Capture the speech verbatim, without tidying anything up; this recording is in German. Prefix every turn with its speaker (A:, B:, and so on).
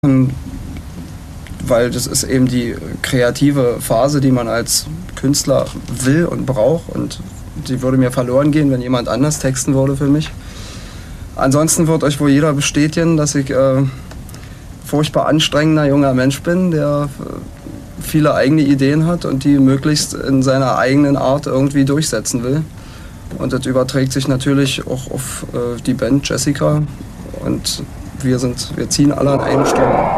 A: weil das ist eben die kreative Phase, die man als Künstler will und braucht, und die würde mir verloren gehen, wenn jemand anders texten würde für mich. Ansonsten wird euch wohl jeder bestätigen, dass ich äh, furchtbar anstrengender junger Mensch bin, der äh, viele eigene Ideen hat und die möglichst in seiner eigenen Art irgendwie durchsetzen will. Und das überträgt sich natürlich auch auf äh, die Band Jessica, und wir sind, wir ziehen alle an einem Strang.